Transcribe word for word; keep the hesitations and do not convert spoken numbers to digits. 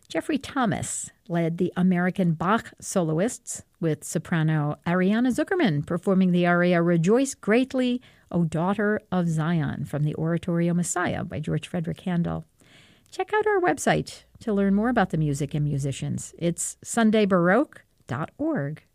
Jeffrey Thomas led the American Bach soloists, with soprano Ariana Zuckerman performing the aria Rejoice Greatly, O Daughter of Zion, from the oratorio Messiah by George Frederick Handel. Check out our website to learn more about the music and musicians. It's sunday baroque dot org.